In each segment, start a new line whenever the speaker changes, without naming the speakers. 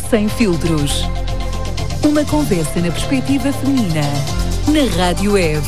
Sem Filtros. Uma conversa na perspectiva feminina. Na Rádio Eve.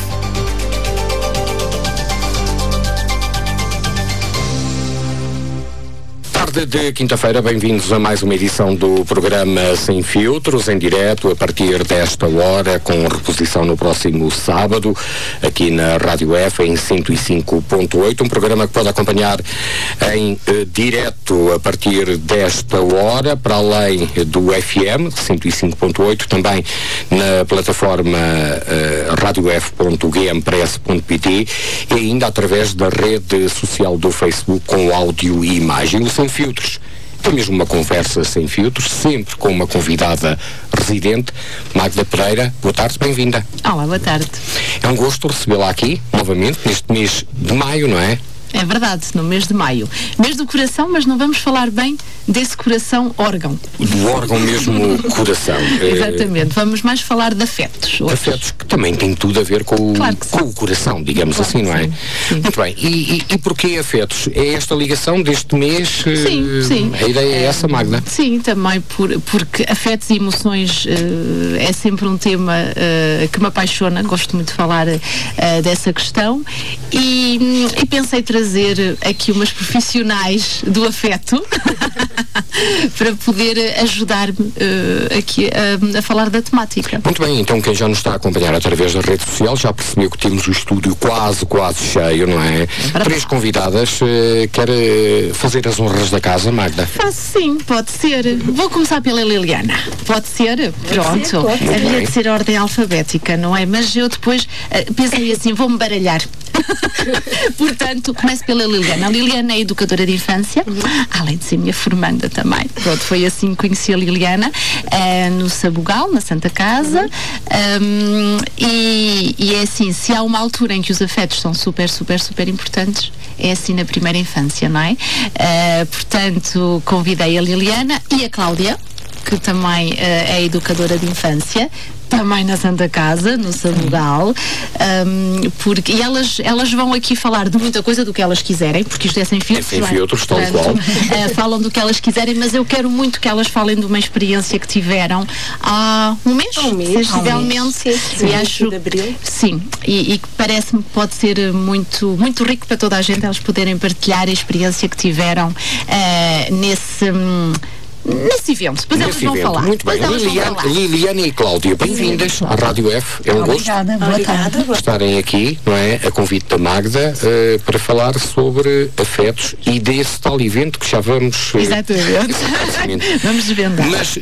Tarde de quinta-feira, bem-vindos a mais uma edição do programa Sem Filtros, em direto a partir desta hora, com reposição no próximo sábado, aqui na Rádio F, em 105.8, um programa que pode acompanhar em direto a partir desta hora, para além do FM, 105.8, também na plataforma radiof.gmpress.pt e ainda através da rede social do Facebook com áudio e imagem. Sem Filtros é mesmo uma conversa sem filtros, sempre com uma convidada residente. Magda Pereira, boa tarde, bem-vinda.
Olá, boa tarde.
É um gosto recebê-la aqui, novamente, neste mês de maio, não é?
É verdade, no mês de maio. Mês do coração, mas não vamos falar bem desse coração órgão.
Do órgão mesmo coração.
Exatamente, vamos mais falar de afetos. Outros.
Afetos que também têm tudo a ver com,
claro
com o coração, digamos
claro
assim, não é?
Sim.
Muito bem, e porquê afetos? É esta ligação deste mês?
Sim.
A ideia é essa, Magda?
Sim, também porque afetos e emoções é sempre um tema que me apaixona, gosto muito de falar dessa questão e pensei trazer aqui umas profissionais do afeto para poder ajudar-me aqui a falar da temática.
Muito bem, então quem já nos está a acompanhar através da rede social já percebeu que temos o estúdio quase cheio, não é? Três convidadas. Quer fazer as honras da casa, Magda?
Sim, pode ser. Vou começar pela Liliana. Pode ser? Pronto. Havia de ser a ordem alfabética, não é? Mas eu depois pensei assim, vou-me baralhar. Portanto, começo pela Liliana. A Liliana é educadora de infância, além de ser minha formanda também. Pronto, foi assim que conheci a Liliana, no Sabugal, na Santa Casa. E é assim, se há uma altura em que os afetos são super importantes, é assim na primeira infância, não é? Portanto, convidei a Liliana e a Cláudia, que também é educadora de infância, também na Santa Casa, no Sabugal, porque e elas vão aqui falar de muita coisa do que elas quiserem, porque isto é sem filtros.
Sem filtros, tal qual.
Falam do que elas quiserem, mas eu quero muito que elas falem de uma experiência que tiveram há um mês, sensivelmente.
Sim,
e acho
de abril.
Sim, e que parece-me que pode ser muito rico para toda a gente elas poderem partilhar a experiência que tiveram nesse evento. Depois elas vão falar.
Muito bem. Liliana e Cláudia, bem-vindas à Rádio F. É um gosto estarem aqui, não é? A convite da Magda, para falar sobre afetos e desse tal evento que já vamos...
Exatamente. Vamos desvendar.
Mas...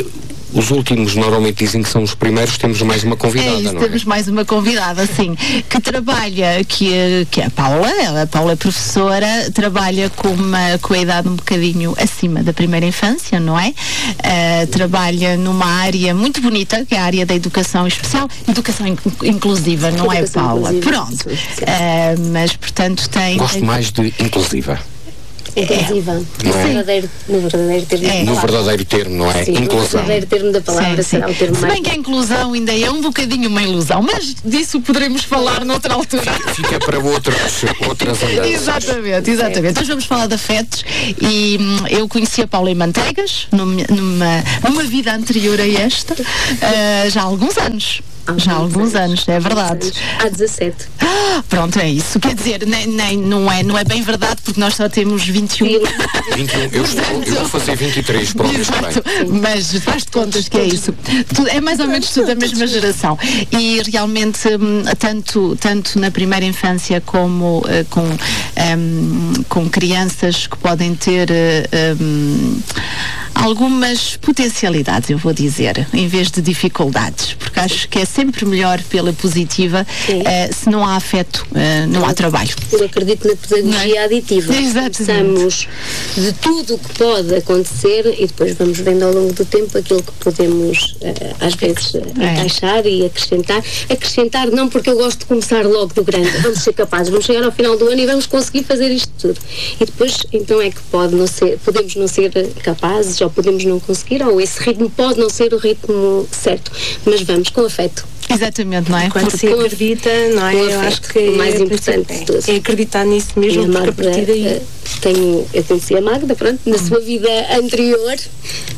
os últimos normalmente dizem que são os primeiros, temos mais uma convidada, não é?
Temos mais uma convidada, sim, que trabalha, que é a Paula. A Paula é professora, trabalha com a idade um bocadinho acima da primeira infância, não é? Trabalha numa área muito bonita, que é a área da educação especial, educação inclusiva, não é, Paula? Pronto. Mas, portanto, tem...
Gosto mais de inclusiva.
Inclusiva. No verdadeiro termo.
No verdadeiro termo, não é?
Sim,
inclusão.
No verdadeiro termo da palavra será o termo
Se
mais...
bem que a inclusão ainda é um bocadinho uma ilusão, mas disso poderemos falar noutra altura.
Fica para outras andanças.
Exatamente. Então vamos falar de afetos e eu conheci a Paula em Manteigas, numa vida anterior a esta, já há alguns anos. Já há alguns anos, é verdade.
Há 17.
Pronto, é isso. Quer dizer, não é bem verdade, porque nós só temos 21.
21. Eu vou fazer 23, pronto.
Mas faz-te contas que é isso. É mais ou menos tudo da mesma geração. E realmente, tanto na primeira infância como com crianças que podem ter algumas potencialidades, eu vou dizer, em vez de dificuldades, porque acho que é sempre melhor pela positiva. Se não há afeto, não há trabalho.
Eu acredito na pedagogia aditiva. Pensamos de tudo o que pode acontecer e depois vamos vendo ao longo do tempo aquilo que podemos às vezes encaixar e acrescentar não porque eu gosto de começar logo do grande, vamos ser capazes, vamos chegar ao final do ano e vamos conseguir fazer isto tudo e depois então é que podemos não ser capazes ou podemos não conseguir, ou esse ritmo pode não ser o ritmo certo, mas vamos com afeto.
Exatamente, não é?
Quando se acredita, não é? Eu acho que o mais importante de tudo
é acreditar nisso mesmo, porque a partir daí...
Eu conheci a Magda, pronto, na sua vida anterior,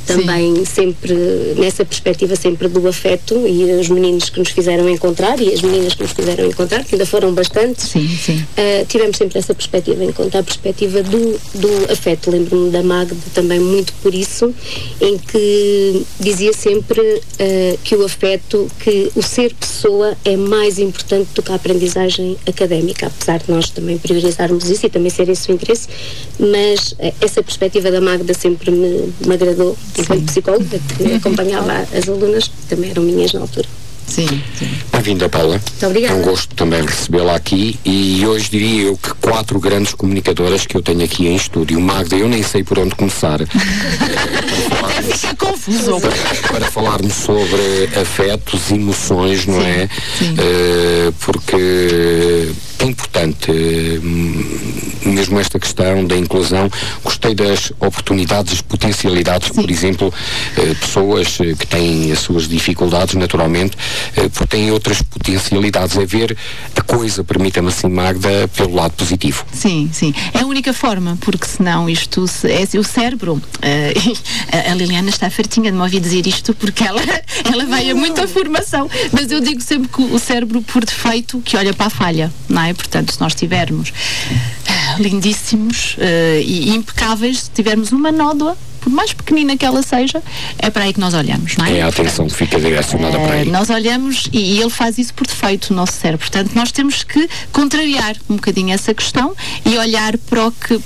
também sempre nessa perspectiva sempre do afeto, e os meninos que nos fizeram encontrar e as meninas que nos fizeram encontrar, que ainda foram bastantes, tivemos sempre essa perspectiva, encontrar a perspectiva do afeto. Lembro-me da Magda também muito por isso, em que dizia sempre que o afeto, que o ser pessoa é mais importante do que a aprendizagem académica, apesar de nós também priorizarmos isso e também ser esse o interesse, mas essa perspectiva da Magda sempre me agradou, enquanto psicóloga, que acompanhava as alunas, que também eram minhas na altura.
Sim.
Bem-vinda, Paula.
Muito obrigada.
É um gosto também recebê-la aqui, e hoje diria eu que 4 grandes comunicadoras que eu tenho aqui em estúdio. Magda, eu nem sei por onde começar.
Fica confuso.
Para falarmos sobre afetos, emoções, não é?
Sim.
Porque é importante mesmo esta questão da inclusão. Gostei das oportunidades, das potencialidades, por exemplo, pessoas que têm as suas dificuldades naturalmente, porque têm outras potencialidades, é ver a coisa, permita-me assim, Magda, pelo lado positivo.
Sim. É a única forma, porque senão isto é o cérebro. A Liliana está fartinha de me ouvir dizer isto, porque ela vai a muita formação, mas eu digo sempre que o cérebro, por defeito, que olha para a falha, não é? Portanto, se nós tivermos lindíssimos e impecáveis, se tivermos uma nódoa, por mais pequenina que ela seja, é para aí que nós olhamos, não é?
É a atenção que fica direcionada para aí.
Nós olhamos e ele faz isso por defeito, o nosso cérebro. Portanto, nós temos que contrariar um bocadinho essa questão e olhar para o que,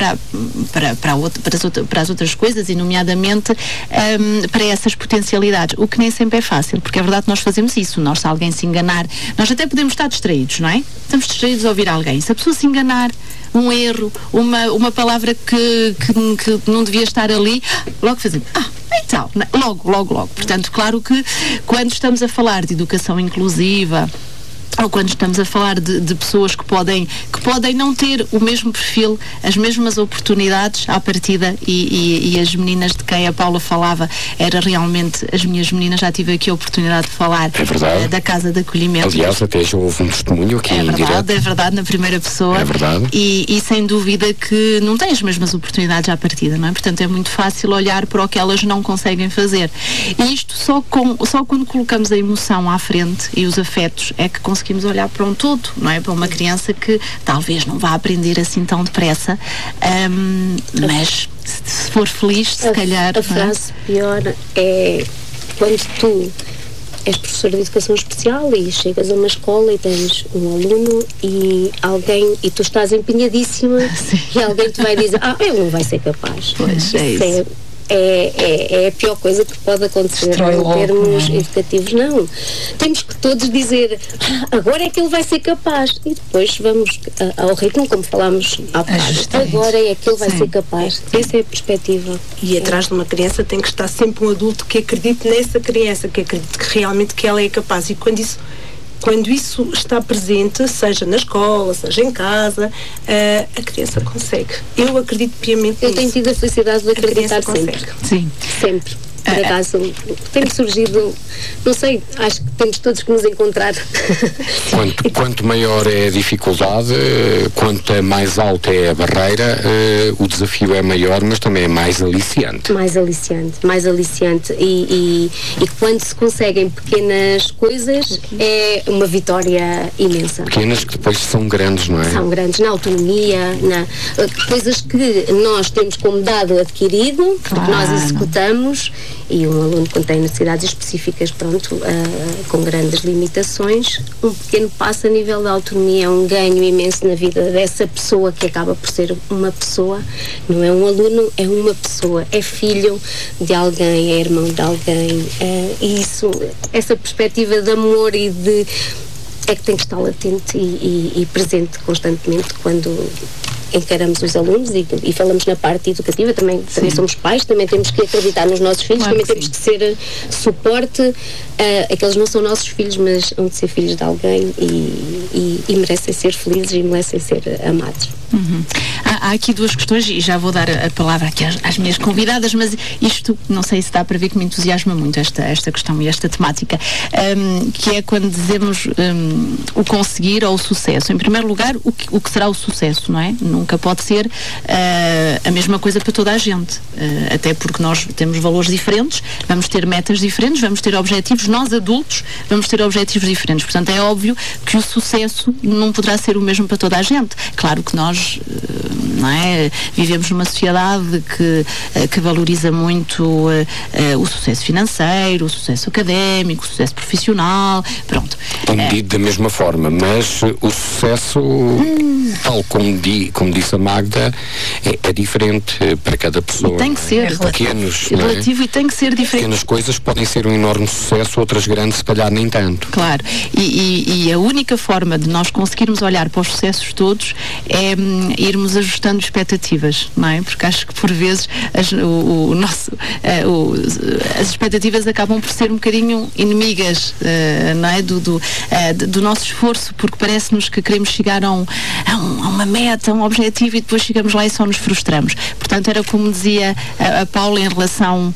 para as outras coisas, e nomeadamente para essas potencialidades, o que nem sempre é fácil, porque é verdade que nós fazemos isso. Nós, se alguém se enganar, nós até podemos estar distraídos, não é? Estamos distraídos a ouvir alguém. Se a pessoa se enganar, um erro, uma palavra que não devia estar ali, logo fazemos, então, logo. Portanto, claro que quando estamos a falar de educação inclusiva, ou quando estamos a falar de pessoas que podem não ter o mesmo perfil, as mesmas oportunidades à partida, e as meninas de quem a Paula falava, era realmente as minhas meninas. Já tive aqui a oportunidade de falar da Casa de Acolhimento.
Aliás, até já houve um testemunho aqui em direto.
É verdade, na primeira pessoa.
É verdade.
E sem dúvida que não têm as mesmas oportunidades à partida, não é? Portanto, é muito fácil olhar para o que elas não conseguem fazer. E isto só quando colocamos a emoção à frente e os afetos é que conseguimos olhar para um todo, não é? Para uma criança que talvez não vá aprender assim tão depressa, mas se for feliz, se calhar...
A frase pior é quando tu és professora de educação especial e chegas a uma escola e tens um aluno e tu estás empenhadíssima e alguém te vai dizer, ele não vai ser capaz.
Pois é isso.
É a pior coisa que pode acontecer em termos educativos. Não. Temos que todos dizer, agora é que ele vai ser capaz, e depois vamos ao ritmo, como falámos há bocado. Agora é que ele vai ser capaz. Essa é a perspectiva.
E atrás de uma criança tem que estar sempre um adulto que acredite nessa criança, que acredite que realmente que ela é capaz. E quando isso está presente, seja na escola, seja em casa, a criança consegue. Eu acredito piamente nisso.
Eu tenho tido a felicidade de acreditar sempre.
Sim.
Sempre. Por acaso, tem surgido, não sei, acho que temos todos que nos encontrar.
Quanto maior é a dificuldade, quanto mais alta é a barreira, o desafio é maior, mas também é mais aliciante.
Mais aliciante. E quando se conseguem pequenas coisas, é uma vitória imensa.
Pequenas que depois são grandes, não é?
São grandes, na autonomia, coisas que nós temos como dado adquirido, que nós executamos. E um aluno que tem necessidades específicas, com grandes limitações, um pequeno passo a nível da autonomia é um ganho imenso na vida dessa pessoa, que acaba por ser uma pessoa, não é um aluno, é uma pessoa, é filho de alguém, é irmão de alguém, e isso, essa perspectiva de amor e de... é que tem que estar latente e presente constantemente quando encaramos os alunos e falamos na parte educativa. Também somos pais, também temos que acreditar nos nossos filhos, também temos que ser suporte. Aqueles não são nossos filhos, mas hão de ser filhos de alguém e merecem ser felizes e merecem ser amados.
Há há aqui duas questões, e já vou dar a palavra aqui às minhas convidadas, mas isto, não sei se dá para ver que me entusiasma muito esta questão e esta temática, que é quando dizemos o conseguir ou o sucesso. Em primeiro lugar, o que será o sucesso, não é? Nunca pode ser a mesma coisa para toda a gente, até porque nós temos valores diferentes, vamos ter metas diferentes, vamos ter objetivos, nós adultos vamos ter objetivos diferentes, portanto é óbvio que o sucesso não poderá ser o mesmo para toda a gente. Claro que nós, não é, vivemos numa sociedade que valoriza muito o sucesso financeiro, o sucesso académico, o sucesso profissional, pronto.
Medido da mesma forma, mas o sucesso, tal como disse a Magda, é diferente para cada pessoa.
E tem que ser relativo e tem que ser diferente.
Pequenas coisas podem ser um enorme sucesso, outras grandes, se calhar nem tanto.
Claro, e a única forma de nós conseguirmos olhar para os sucessos todos é irmos ajustando expectativas, não é? Porque acho que por vezes as expectativas acabam por ser um bocadinho inimigas, não é? Do nosso esforço, porque parece-nos que queremos chegar a uma meta, a um objetivo, e depois chegamos lá e só nos frustramos. Portanto, era como dizia a Paula em relação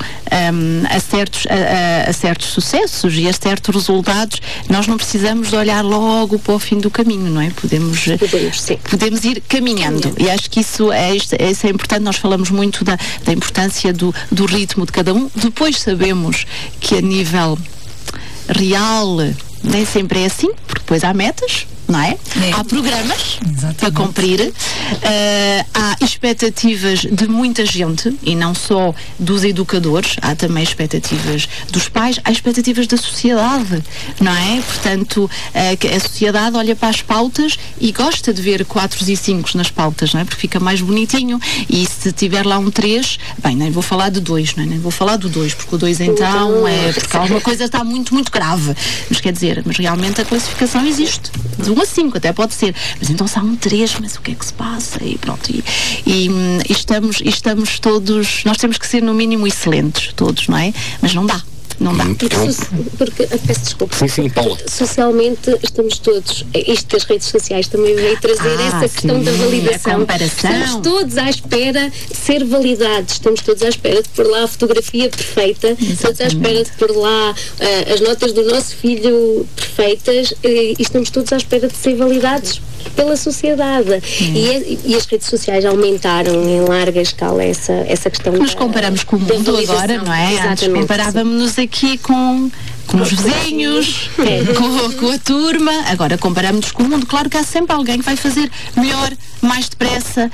a certos sucessos e a certos resultados, nós não precisamos de olhar logo para o fim do caminho, não é? Podemos ir caminhando, e acho que isso é importante. Nós falamos muito da importância do ritmo de cada um. Depois sabemos que a nível real nem sempre é assim, porque depois há metas, não é? Há programas para cumprir, há expectativas de muita gente, e não só dos educadores, há também expectativas dos pais, há expectativas da sociedade, não é? Portanto, a sociedade olha para as pautas e gosta de ver 4 e 5 nas pautas, não é? Porque fica mais bonitinho, e se tiver lá um 3, bem, nem vou falar de 2, não é? Nem vou falar do 2, porque o 2 então porque alguma coisa está muito, muito grave. Mas quer dizer, mas realmente a classificação existe. De 1 a 5 até pode ser, mas então se há um 3, mas o que é que se passa? E pronto, e estamos todos, nós temos que ser no mínimo excelentes, todos, não é? Mas não dá.
Porque, peço desculpa.
Sim, Paula.
Socialmente estamos todos, isto das redes sociais também veio trazer essa questão da validação. Estamos todos à espera de ser validados, estamos todos à espera de pôr lá a fotografia perfeita, todos à espera de pôr lá as notas do nosso filho perfeitas, e estamos todos à espera de ser validados pela sociedade. E as redes sociais aumentaram em larga escala essa questão.
Nos comparamos com o mundo agora, não é? Antes comparávamos-nos aqui com os vizinhos, com a turma. Agora comparamos-nos com o mundo. Claro que há sempre alguém que vai fazer melhor, mais depressa,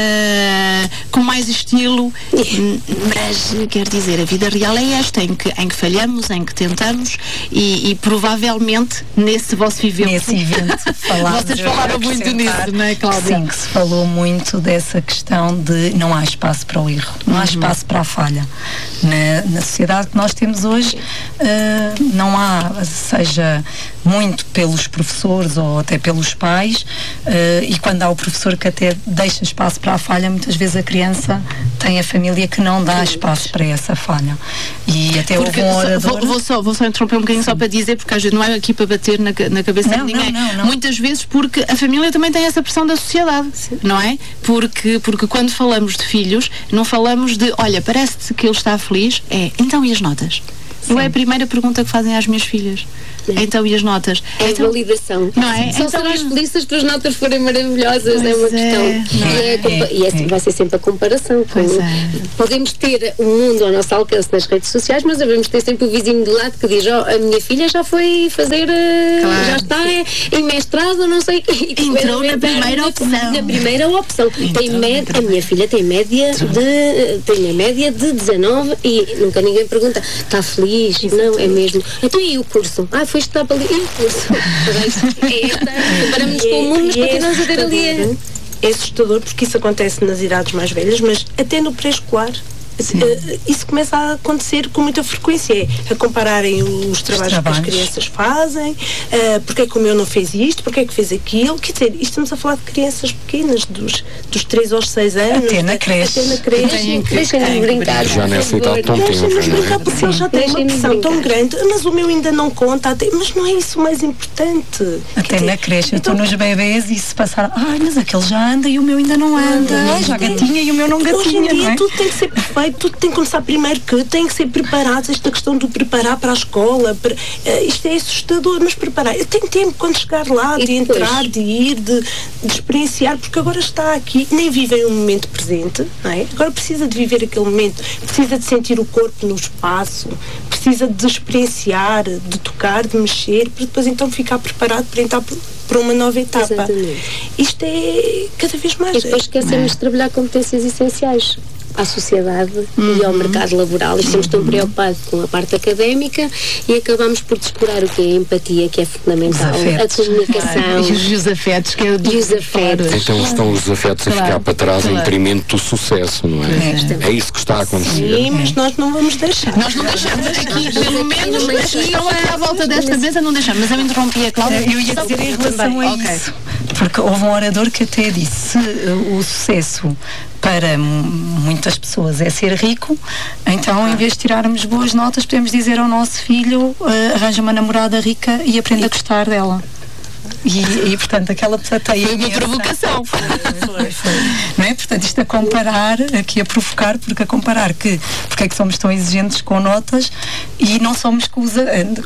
com mais estilo, mas quer dizer, a vida real é esta, em que falhamos, em que tentamos, e provavelmente nesse vosso evento vocês falaram muito nisso, não é, Cláudia?
Sim, que se falou muito dessa questão de não há espaço para o erro, não há espaço para a falha. Na sociedade que nós temos hoje, não há, seja muito pelos professores ou até pelos pais, e quando há o professor que até deixa espaço para a falha, muitas vezes a criança tem a família que não dá espaço para essa falha. E até houve um orador...
Vou só interromper um bocadinho, só para dizer, porque às vezes não é aqui para bater na cabeça de ninguém. Não. Muitas vezes porque a família também tem essa pressão da sociedade, não é? Porque quando falamos de filhos, não falamos de, olha, parece-te que ele está feliz, então e as notas? Não é a primeira pergunta que fazem às minhas filhas. Então, e as notas?
É a validação.
Não é?
Só serás feliz se as tuas notas forem maravilhosas, é uma questão. E vai ser sempre a comparação. Podemos ter o mundo ao nosso alcance nas redes sociais, mas devemos ter sempre o vizinho de lado que diz, a minha filha já foi fazer, já está em mestrado, não sei o quê.
Entrou na primeira opção.
Na primeira opção. A minha filha tem média de 19 e nunca ninguém pergunta, está feliz? Não, é mesmo. Então e o curso? Foi estudar para ali. E o curso? Comparamos com o mundo, mas continuamos a ter ali.
É assustador, porque isso acontece nas idades mais velhas, mas até no pré-escolar. isso começa a acontecer com muita frequência, a compararem os trabalhos que as crianças fazem, porque é que o meu não fez isto, porque é que fez aquilo, quer dizer, estamos a falar de crianças pequenas, dos 3 aos 6 anos.
Até na creche.
Deixem-nos brincar.
Já nessa idade tão
Deixem-nos brincar, porque eles já têm uma pressão tão grande, mas o meu ainda não conta, mas não é isso o mais importante.
Até na creche, eu estou nos bebês e se passar, mas aquele já anda e o meu ainda não anda, já gatinha e o meu não gatinha.
Hoje em dia tudo tem que ser perfeito, tudo tem que começar primeiro tem que ser preparado, esta questão de preparar para a escola, isto é assustador, mas preparar, eu tenho tempo quando chegar lá, de entrar, de ir, de experienciar, porque agora está aqui, nem vivem um momento presente, não é? Agora precisa de viver aquele momento, precisa de sentir o corpo no espaço, precisa de experienciar, de tocar, de mexer, para depois então ficar preparado para entrar para uma nova etapa.
Exatamente.
Isto é cada vez mais.
E depois esquecemos de trabalhar competências essenciais à sociedade e ao mercado laboral. Estamos tão preocupados com a parte académica e acabamos por descurar o que é a empatia, que é fundamental, a comunicação.
E os afetos, que é o
e os afetos.
Então estão os afetos a ficar para trás em detrimento do sucesso, não é? É isso que está a acontecer.
Sim, mas nós não vamos deixar.
Nós não deixamos aqui, pelo menos estão à volta desta mesa, não deixamos. Mas eu interrompi a Cláudia.
Eu ia dizer em relação a isso. Porque houve um orador que até disse o sucesso para muitas pessoas é ser rico, então em vez de tirarmos boas notas podemos dizer ao nosso filho arranja uma namorada rica e aprende a gostar dela. E portanto aquela plateia
foi uma provocação.
Foi. Não é? Portanto isto a comparar, aqui a provocar, porque a comparar porque é que somos tão exigentes com notas e não somos com os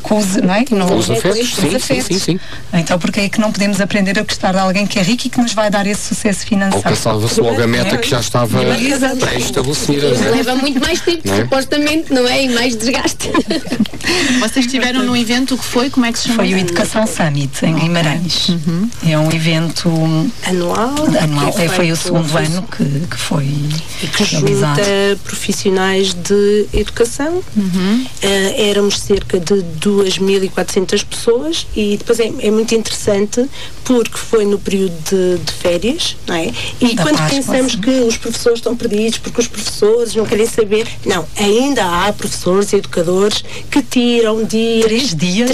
afetos.
Sim.
Então porque é que não podemos aprender a gostar de alguém que é rico e que nos vai dar esse sucesso financeiro?
Alcançava-se logo a meta que já estava pré-estabelecida.
Leva muito mais tempo, supostamente, não é? E mais desgaste.
Vocês estiveram num evento, o que foi? Como é que se chama?
Foi o Educação Summit em Guimarães. É um evento
anual.
Foi o segundo ano que foi
e que junta profissionais de educação. Éramos cerca de 2.400 pessoas e depois é muito interessante porque foi no período de férias, não é? E quando pensamos que os professores estão perdidos porque os professores não querem saber, não, ainda há professores e educadores que tiram
três dias,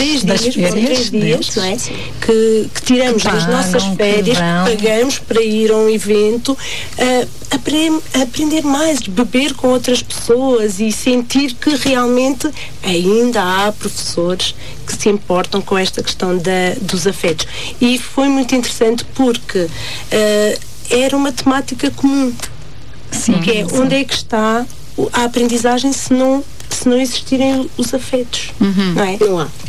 não é? Que tiramos das nossas férias, pagamos para ir a um evento, aprender mais, beber com outras pessoas e sentir que realmente ainda há professores que se importam com esta questão dos afetos. E foi muito interessante porque era uma temática comum. Que é onde é que está a aprendizagem se não existirem os afetos, não é?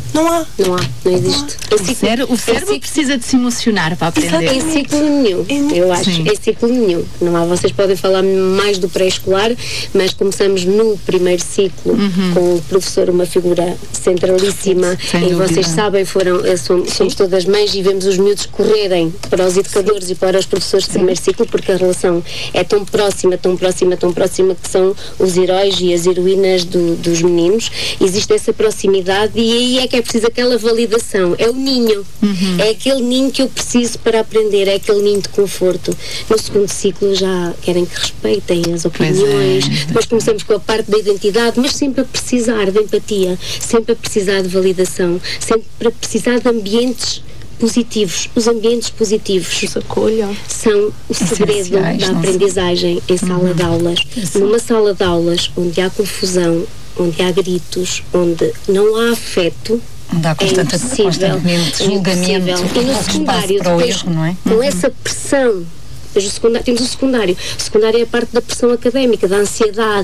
Não existe.
O cérebro precisa de se emocionar para aprender.
É ciclo nenhum, eu acho. É ciclo nenhum. Não há, vocês podem falar mais do pré-escolar, mas começamos no primeiro ciclo com o professor, uma figura centralíssima. E vocês sabem, somos todas mães e vemos os miúdos correrem para os educadores e para os professores de primeiro ciclo, porque a relação é tão próxima, que são os heróis e as heroínas dos meninos. Existe essa proximidade e aí é que é preciso aquela validação. É o ninho. É aquele ninho que eu preciso para aprender, é aquele ninho de conforto. No segundo ciclo já querem que respeitem as opiniões. Depois começamos com a parte da identidade, mas sempre a precisar de empatia, sempre a precisar de validação, sempre a precisar de ambientes positivos. Os ambientes positivos são o segredo da aprendizagem em sala de aulas. Numa sala de aulas onde há confusão, onde há gritos, onde não há afeto,
constantemente julgamento,
e no secundário, depois,
não é?
Com essa pressão, temos o secundário. O secundário é a parte da pressão académica, da ansiedade,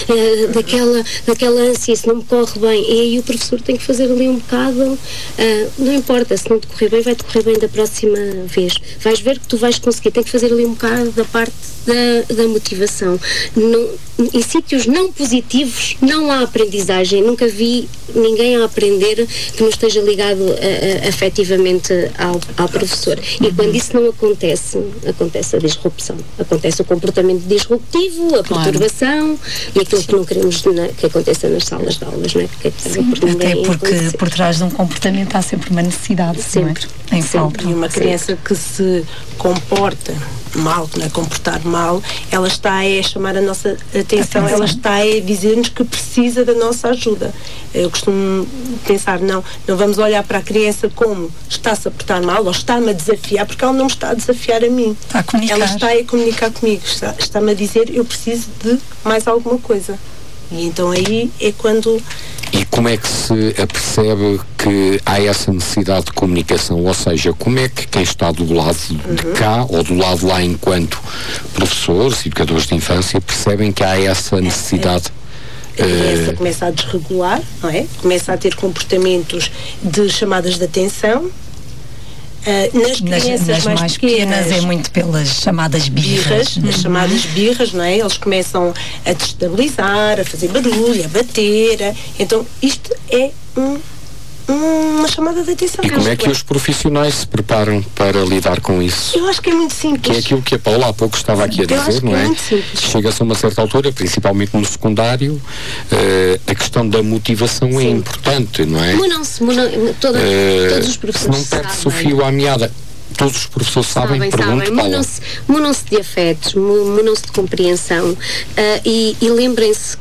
daquela ânsia, se não me corre bem. E aí o professor tem que fazer ali um bocado, não importa, se não te correr bem, vai-te correr bem da próxima vez. Vais ver que tu vais conseguir, tem que fazer ali um bocado da parte da motivação. Em sítios não positivos não há aprendizagem. Nunca vi ninguém a aprender que não esteja ligado afetivamente ao professor. E quando isso não acontece a disrupção. Acontece o comportamento disruptivo, a perturbação e aquilo que não queremos que aconteça nas salas de aulas, não é?
Até porque por trás de um comportamento há sempre uma necessidade,
sempre,
não é? Em falta.
E uma criança que se comporta mal, que não é comportar mal, ela está a chamar a nossa atenção, ela está a dizer-nos que precisa da nossa ajuda. Eu costumo pensar, não vamos olhar para a criança como está-se a portar mal ou está-me a desafiar, porque ela não me está a desafiar a mim.
Está a comunicar.
Ela está a comunicar comigo, está-me a dizer, eu preciso de mais alguma coisa. E então aí é quando...
E como é que se apercebe que há essa necessidade de comunicação? Ou seja, como é que quem está do lado de cá ou do lado lá enquanto professores, educadores de infância, percebem que há essa necessidade?
A criança começa a desregular, não é? Começa a ter comportamentos de chamadas de atenção. Nas crianças mais pequenas
é muito pelas chamadas birras.
As chamadas birras, não é? Eles começam a destabilizar, a fazer barulho, a bater. Então, isto é uma chamada de atenção.
E como é que os profissionais se preparam para lidar com isso?
Eu acho que é muito simples.
Que é aquilo que a Paula há pouco estava aqui a dizer, não é? Chega-se a uma certa altura, principalmente no secundário, a questão da motivação é importante, não é?
Todos os professores
se não perde-se o fio à meada. Todos os professores sabem.
Munam-se de afetos, munam-se de compreensão e lembrem-se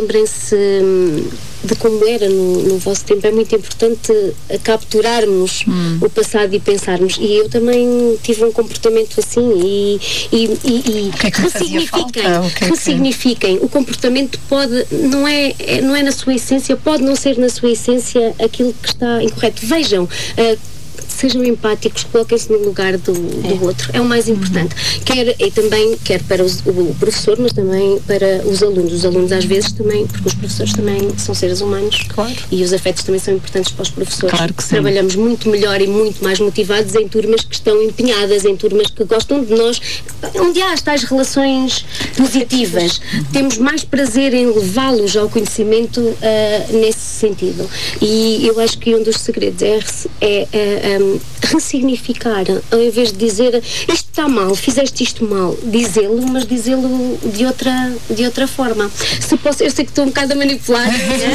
de como era no vosso tempo. É muito importante capturarmos o passado e pensarmos. E eu também tive um comportamento assim e ressignifiquem. O comportamento não é na sua essência, pode não ser na sua essência aquilo que está incorreto. Vejam, sejam empáticos, coloquem-se no lugar do outro. É o mais importante. Quer para o professor, mas também para os alunos. Os alunos às vezes também, porque os professores também são seres humanos.
Claro.
E os afetos também são importantes para os professores.
Claro que sim.
Trabalhamos muito melhor e muito mais motivados em turmas que estão empenhadas, em turmas que gostam de nós, onde há as tais relações positivas. Temos mais prazer em levá-los ao conhecimento nesse sentido. E eu acho que um dos segredos é ressignificar, ao invés de dizer isto está mal, fizeste isto mal, dizê-lo, mas dizê-lo de outra forma. Se posso, eu sei que estou um bocado a manipular.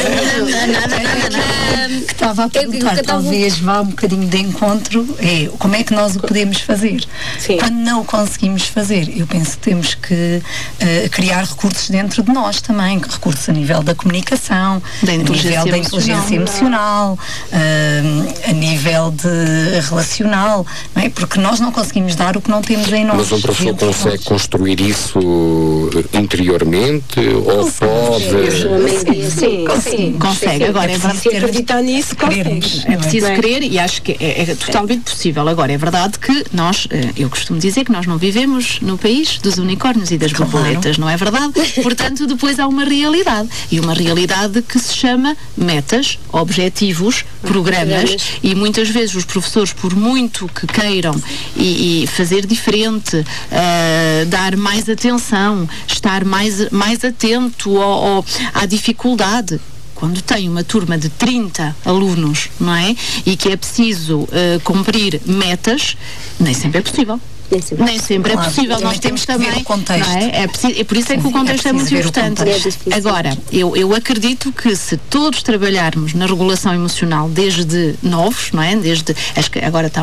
Que estava a perguntar, talvez vá um bocadinho de encontro, como é que nós o podemos fazer?
Sim.
Quando não o conseguimos fazer, eu penso que temos que criar recursos dentro de nós também, recursos a nível da comunicação, a nível da inteligência emocional, a nível de relacional, não é? Porque nós não conseguimos dar o que não temos em nós.
Mas um professor consegue construir isso interiormente ou pode?
Consegue. Agora é
preciso acreditar nisso,
é preciso querer e acho que é totalmente possível. Agora é verdade que nós, eu costumo dizer que nós não vivemos no país dos unicórnios e das borboletas, não é verdade? Portanto, depois há uma realidade e uma realidade que se chama metas, objetivos, programas e muitas vezes os professores, por muito que queiram e fazer diferente, dar mais atenção, estar mais atento à dificuldade, quando tem uma turma de 30 alunos, não é? E que é preciso cumprir metas, nem sempre é possível. Nem sempre é possível. Nós temos também o contexto. Não é? Por isso é que o contexto é muito importante. Agora, eu acredito que se todos trabalharmos na regulação emocional desde novos, não é? Acho que agora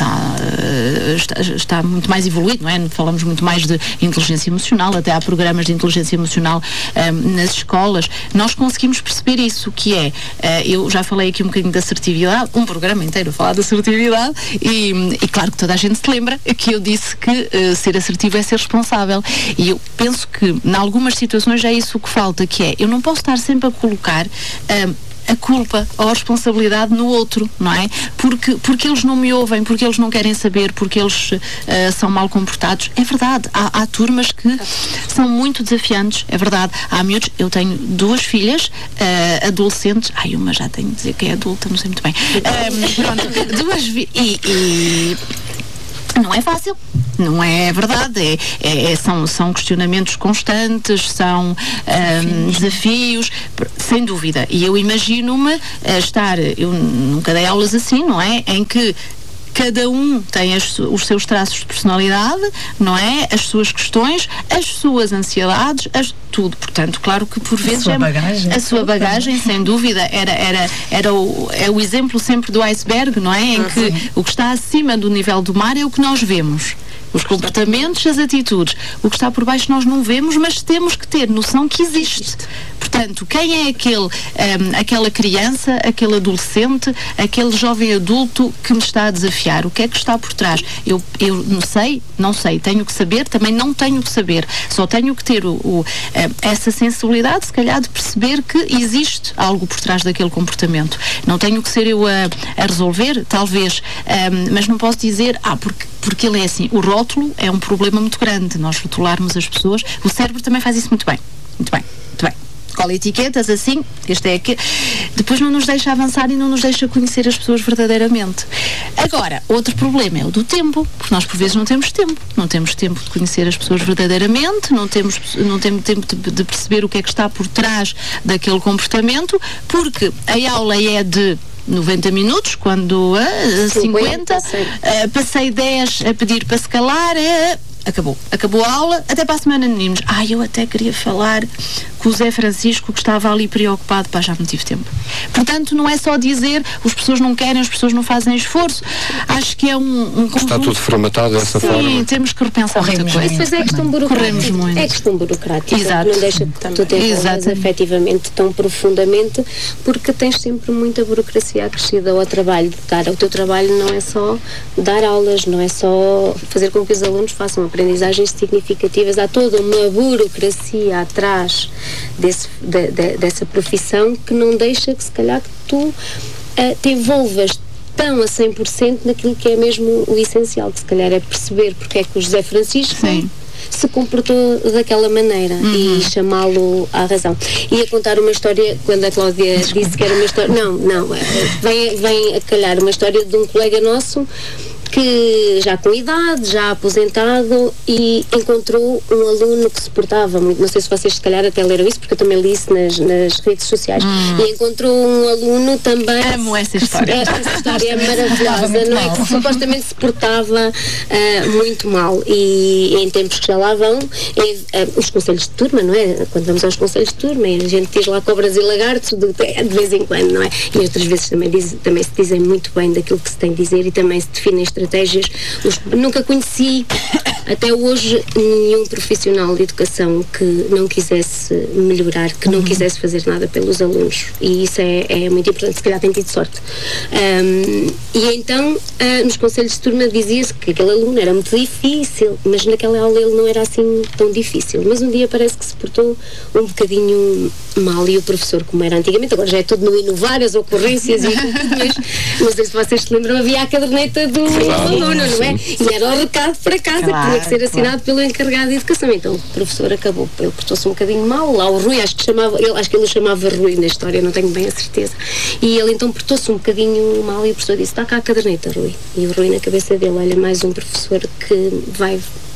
está muito mais evoluído, não é? Falamos muito mais de inteligência emocional, até há programas de inteligência emocional nas escolas. Nós conseguimos perceber isso, que é, eu já falei aqui um bocadinho da assertividade, um programa inteiro a falar da assertividade e claro que toda a gente se lembra que eu disse que ser assertivo é ser responsável e eu penso que em algumas situações é isso que falta, que é, eu não posso estar sempre a colocar a culpa ou a responsabilidade no outro, não é? Porque eles não me ouvem, porque eles não querem saber, porque eles são mal comportados. É verdade, há turmas que são muito desafiantes, é verdade. Há miúdos, eu tenho 2 filhas adolescentes, uma já tenho de dizer que é adulta, não sei muito bem. Pronto, 2 e não é fácil, não é verdade, são questionamentos constantes, são desafios, sem dúvida, e eu imagino-me eu nunca dei aulas assim, não é? Em que cada um tem os seus traços de personalidade, não é? As suas questões, as suas ansiedades, tudo. Portanto, claro que por vezes a sua bagagem, sem dúvida, é o exemplo sempre do iceberg, não é? Em que o que está acima do nível do mar é o que nós vemos. Os comportamentos, as atitudes. O que está por baixo nós não vemos, mas temos que ter noção que existe. Portanto, quem é aquela criança, aquele adolescente, aquele jovem adulto que me está a desafiar? O que é que está por trás? Eu não sei, tenho que saber, também não tenho que saber. Só tenho que ter essa sensibilidade, se calhar, de perceber que existe algo por trás daquele comportamento. Não tenho que ser eu a resolver, talvez, mas não posso dizer, porque ele é assim. O rótulo é um problema muito grande, nós rotularmos as pessoas. O cérebro também faz isso muito bem. Cola etiquetas assim, este é aqui. Depois não nos deixa avançar e não nos deixa conhecer as pessoas verdadeiramente. Agora, outro problema é o do tempo, porque nós por vezes não temos tempo. Não temos tempo de conhecer as pessoas verdadeiramente, não temos tempo de perceber o que é que está por trás daquele comportamento, porque a aula é de 90 minutos, quando 50 passei 10 a pedir para se calar, acabou a aula, até para a semana meninos. Eu até queria falar com o Zé Francisco, que estava ali preocupado, já não tive tempo. Portanto, não é só dizer as pessoas não querem, as pessoas não fazem esforço. Acho que é um conjunto. Está
tudo formatado dessa forma.
Sim, temos que repensar muita coisa.
Depois é questão burocrática. É questão burocrática.
Exato.
Não deixa que tu te envolvas efetivamente tão profundamente, porque tens sempre muita burocracia acrescida ao trabalho. O teu trabalho não é só dar aulas, não é só fazer com que os alunos façam aprendizagens significativas. Há toda uma burocracia atrás dessa profissão que não deixa que se calhar que tu te envolvas tão a 100% naquilo que é mesmo o essencial, que se calhar é perceber porque é que o José Francisco se comportou daquela maneira e chamá-lo à razão. Ia contar uma história, quando a Cláudia disse que era uma história, vem a calhar uma história de um colega nosso que já com idade, já aposentado, e encontrou um aluno que se portava muito, não sei se vocês se calhar até leram isso, porque eu também li isso nas redes sociais, e encontrou um aluno também...
Amo essa história.
Essa história é maravilhosa, não é? Que supostamente se portava muito mal, e em tempos que já lá vão, os conselhos de turma, não é? Quando vamos aos conselhos de turma, a gente diz lá cobras e lagartos de vez em quando, não é? E outras vezes também se dizem muito bem daquilo que se tem de dizer, e também se definem estratégias. Nunca conheci até hoje nenhum profissional de educação que não quisesse melhorar, que não quisesse fazer nada pelos alunos, e isso é muito importante. Se calhar tem tido sorte. E então nos conselhos de turma dizia-se que aquele aluno era muito difícil, mas naquela aula ele não era assim tão difícil, mas um dia parece que se portou um bocadinho mal, e o professor, como era antigamente, agora já é tudo no inovar, as ocorrências e tudo, mas não sei se vocês se lembram, havia a caderneta do aluno, não é? E era o recado para casa, que tinha que ser assinado pelo encarregado de educação. Então o professor acabou, ele portou-se um bocadinho mal, lá o Rui, acho que ele o chamava Rui na história, não tenho bem a certeza, e ele então portou-se um bocadinho mal, e o professor disse: está cá a caderneta, Rui. E o Rui na cabeça dele: olha, mais um professor que vai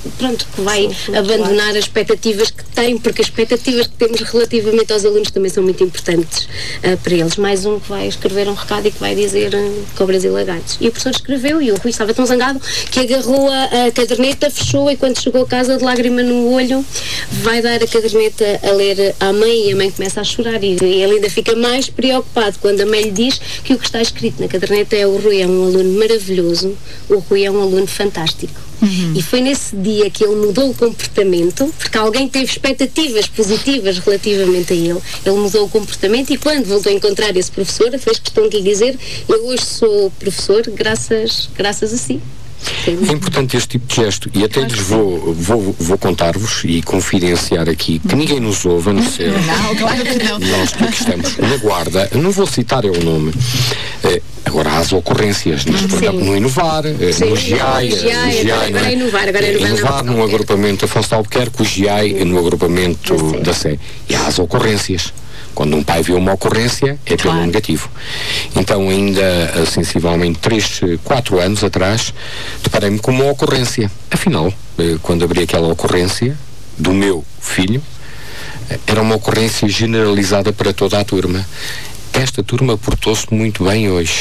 abandonar as expectativas que tem, porque as expectativas que temos relativamente aos alunos também são muito importantes para eles. Mais um que vai escrever um recado e que vai dizer cobras e lagartos. E o professor escreveu, e o Rui estava tão zangado que agarrou a caderneta, fechou, e quando chegou a casa, de lágrima no olho, vai dar a caderneta a ler à mãe, e a mãe começa a chorar, e ele ainda fica mais preocupado quando a mãe lhe diz que o que está escrito na caderneta é: o Rui é um aluno maravilhoso, o Rui é um aluno fantástico. E foi nesse dia que ele mudou o comportamento, porque alguém teve expectativas positivas relativamente a ele. Ele mudou o comportamento, e quando voltou a encontrar esse professor, fez questão de lhe dizer: eu hoje sou professor graças a si.
É importante este tipo de gesto, e até lhes vou contar-vos e confidenciar aqui que ninguém nos ouve, a não ser nós que aqui estamos na Guarda. Não vou citar o nome. Agora há as ocorrências, no Inovar, no GIAI,
agora é Inovar
no agrupamento Afonso de Albuquerque, o GIAI no agrupamento da Sé. E há as ocorrências. Quando um pai vê uma ocorrência, é pelo negativo. Então, ainda sensivelmente 3-4 anos atrás, deparei-me com uma ocorrência. Afinal, quando abri aquela ocorrência do meu filho, era uma ocorrência generalizada para toda a turma. Esta turma portou-se muito bem hoje.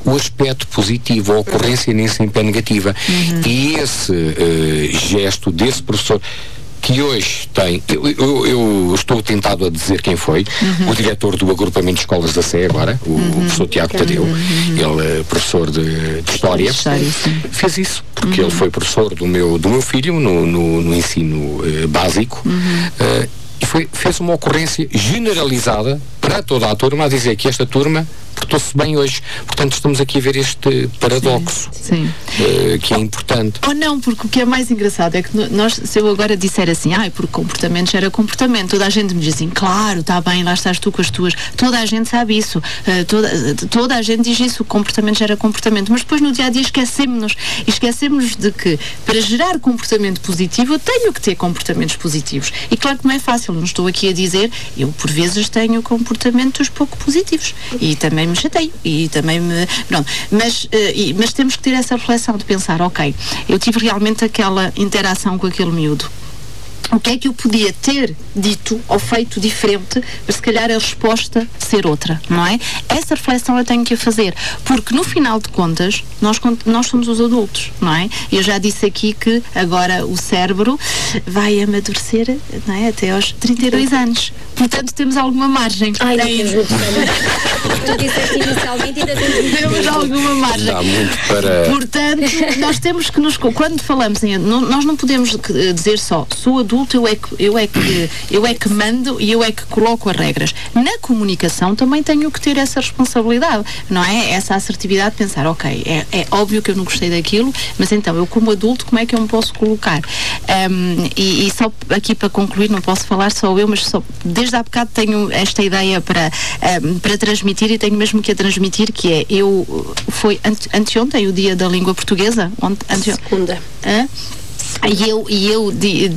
o aspecto positivo, a ocorrência nem sempre é negativa. E esse gesto desse professor, que hoje tem, eu estou tentado a dizer quem foi, o diretor do agrupamento de escolas da Sé agora, o professor Tiago Tadeu, ele é professor de História, fez isso, porque ele foi professor do meu filho no ensino básico, e fez uma ocorrência generalizada para toda a turma, a dizer que esta turma portou-se bem hoje. Portanto, estamos aqui a ver este paradoxo, que é importante.
Ou não, porque o que é mais engraçado é que se eu agora disser assim, porque comportamento gera comportamento, toda a gente me diz assim, claro, está bem, lá estás tu com as tuas, toda a gente sabe isso, toda a gente diz isso, o comportamento gera comportamento, mas depois no dia-a-dia esquecemos de que para gerar comportamento positivo eu tenho que ter comportamentos positivos. E claro que não é fácil, não estou aqui a dizer, eu por vezes tenho comportamentos pouco positivos e também me chateio e também me... Pronto, mas temos que ter essa reflexão de pensar, ok, eu tive realmente aquela interação com aquele miúdo. O que é que eu podia ter dito ou feito diferente para se calhar a resposta ser outra, não é? Essa reflexão eu tenho que a fazer, porque no final de contas nós somos os adultos, não é? Eu já disse aqui que agora o cérebro vai amadurecer, não é? Até aos 32 anos. Portanto, temos alguma margem.
Tu disseste inicialmente ainda
temos alguma margem.
Dá muito para...
Portanto, nós temos que quando falamos em... Nós não podemos dizer só, sou adulto, eu é que mando e eu é que coloco as regras. Na comunicação também tenho que ter essa responsabilidade, não é? Essa assertividade de pensar, ok, é óbvio que eu não gostei daquilo, mas então eu como adulto como é que eu me posso colocar? E só aqui para concluir, não posso falar só eu, mas só desde há bocado tenho esta ideia para transmitir, e tenho mesmo que a transmitir, que é, foi anteontem o dia da língua portuguesa,
segunda.
E eu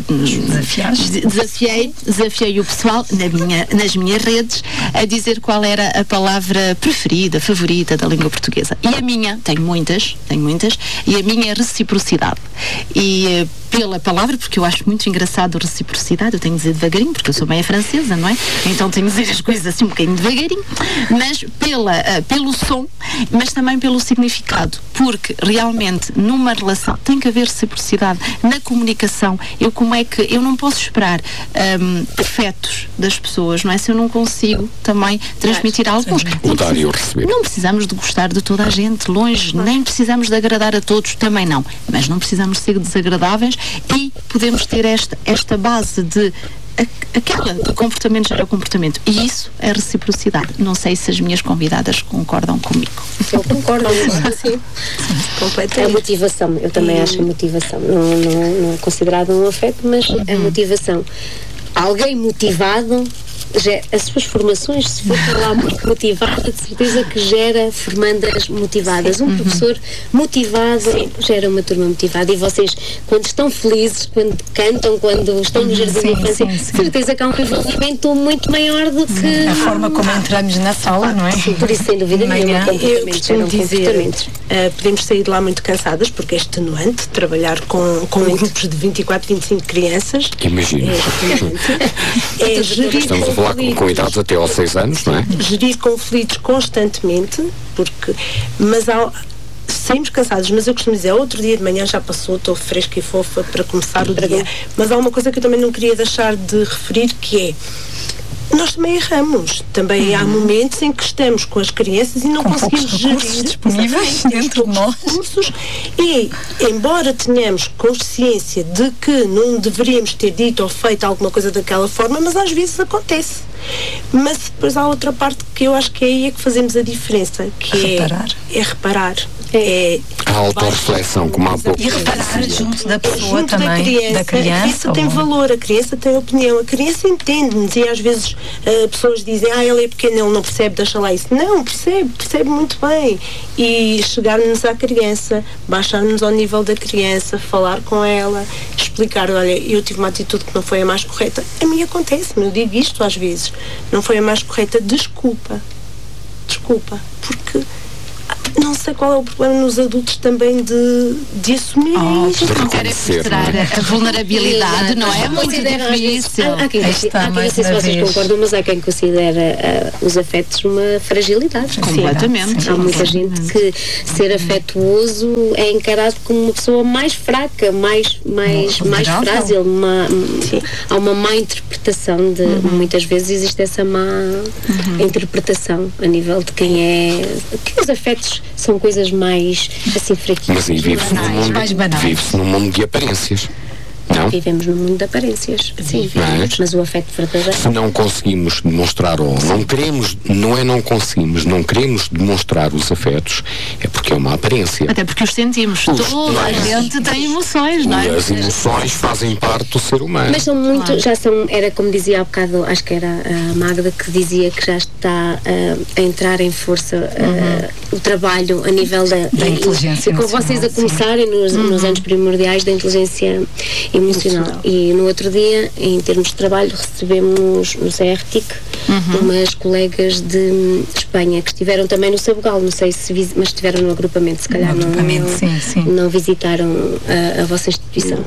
desafiei o pessoal nas minhas redes a dizer qual era a palavra preferida, favorita da língua portuguesa. E a minha, tenho muitas, e a minha é reciprocidade. E pela palavra, porque eu acho muito engraçado reciprocidade, eu tenho de dizer devagarinho, porque eu sou meia francesa, não é? Então tenho de dizer as coisas assim um bocadinho devagarinho, mas pelo som, mas também pelo significado, porque realmente numa relação tem que haver reciprocidade. Na comunicação, eu não posso esperar afetos das pessoas, não é? Se eu não consigo também transmitir alguns.
O dar e o receber.
Não precisamos de gostar de toda a gente, longe, nem precisamos de agradar a todos, também não. Mas não precisamos ser desagradáveis e podemos ter esta base de aquela de comportamento gera comportamento, e isso é reciprocidade. Não sei se as minhas convidadas concordam comigo.
Eu concordo, sim. A motivação, eu também acho a motivação, não é considerado um afeto, mas a motivação. Alguém motivado, as suas formações, se for para lá muito motivada, de certeza que gera formandas motivadas. Um professor motivado gera uma turma motivada, e vocês, quando estão felizes, quando cantam, quando estão no jardim de infância, de certeza que há um envolvimento muito maior do que...
A forma como entramos na sala, não é?
Sim, por isso, sem dúvida nenhuma,
eu costumo dizer, podemos sair de lá muito cansadas, porque é extenuante trabalhar com grupos de 24, 25 crianças.
Imagino.
É gerir...
Estamos a falar com idades até aos 6 anos, não é?
Gerir conflitos constantemente, mas saímos cansados, mas eu costumo dizer, outro dia de manhã já passou, estou fresca e fofa para começar o dia. Mas há uma coisa que eu também não queria deixar de referir, que é, nós também erramos. Também há momentos em que estamos com as crianças e não conseguimos gerir
disponíveis dentro de nós.
Recursos, e, embora tenhamos consciência de que não deveríamos ter dito ou feito alguma coisa daquela forma, mas às vezes acontece. Mas depois há outra parte que eu acho que é aí que fazemos a diferença, que é reparar.
A autorreflexão, como há pouco.
E reparar junto da pessoa
junto
também, da criança.
A criança tem valor, a criança tem opinião, a criança entende-nos, e às vezes pessoas dizem, ele é pequeno, ele não percebe, deixa lá isso. Não, percebe muito bem. E chegarmos à criança, baixarmos ao nível da criança, falar com ela, explicar, olha, eu tive uma atitude que não foi a mais correta. A mim acontece-me, eu digo isto às vezes, não foi a mais correta, desculpa, porque não sei qual é o problema nos adultos também de assumir isto.
Não querem mostrar a vulnerabilidade, não é? Muito difícil.
Há quem, não sei se vocês concordam, mas há quem considera os afetos uma fragilidade.
Completamente.
Há muita gente que ser afetuoso é encarado como uma pessoa mais fraca, mais frágil. Há uma má interpretação de muitas vezes existe essa má interpretação a nível de quem é, que os afetos são coisas mais assim fraquinhas.
Mas aí vive-se num mundo de aparências. Não?
Vivemos num mundo de aparências, sim, mas o afeto verdadeiro.
Se não conseguimos demonstrar ou não queremos, não queremos demonstrar os afetos, é porque é uma aparência.
Até porque os sentimos. Toda a gente tem emoções, não é?
As emoções fazem parte do ser humano.
Mas são muito, era como dizia há bocado, acho que era a Magda que dizia que já está a entrar em força o trabalho a nível da
inteligência
com vocês a começarem nos anos primordiais da inteligência emocional. E no outro dia, em termos de trabalho, recebemos no CRTIC umas colegas de Espanha que estiveram também no Sabugal, não sei se mas estiveram no agrupamento, se calhar não visitaram a vossa instituição.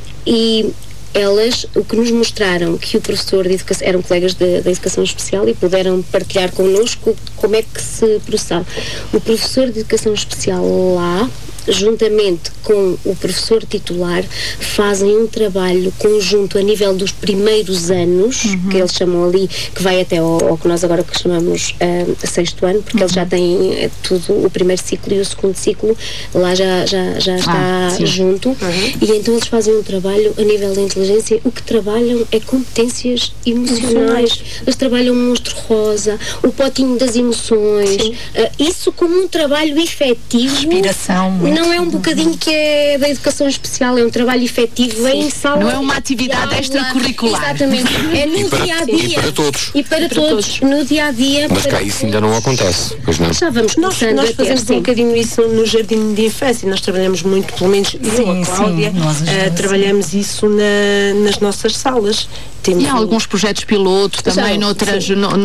E elas, o que nos mostraram que o professor de educação, eram colegas da educação especial e puderam partilhar connosco como é que se processava. O professor de educação especial lá, juntamente com o professor titular, fazem um trabalho conjunto a nível dos primeiros anos, que eles chamam ali, que vai até ao que nós agora chamamos sexto ano, porque eles já têm tudo, o primeiro ciclo e o segundo ciclo, lá já está junto, e então eles fazem um trabalho a nível da inteligência. O que trabalham é competências emocionais, eles trabalham o monstro rosa, o potinho das emoções, isso como um trabalho efetivo.
Inspiração.
Não é um bocadinho que é da educação especial, é um trabalho efetivo em sala.
Não é uma atividade extracurricular.
Exatamente. É no dia-a-dia.
E para todos.
E para todos. No dia-a-dia.
Mas cá isso ainda não acontece, pois não?
Já vamos começando
nós fazemos um bocadinho isso no jardim de infância. Nós trabalhamos muito, pelo menos eu e a Cláudia, trabalhamos isso nas nossas salas.
E há alguns projetos piloto também noutras